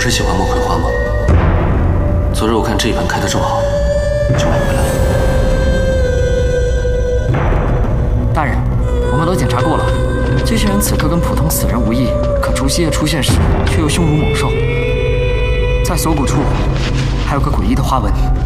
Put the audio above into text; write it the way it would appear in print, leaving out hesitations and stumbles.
是喜欢莫葵花吗？昨日我看这一盆开得正好，就买回来了。 大人，我们都检查过了，这些人此刻跟普通死人无异，可除夕夜出现时却又凶如猛兽，在锁骨处还有个诡异的花纹。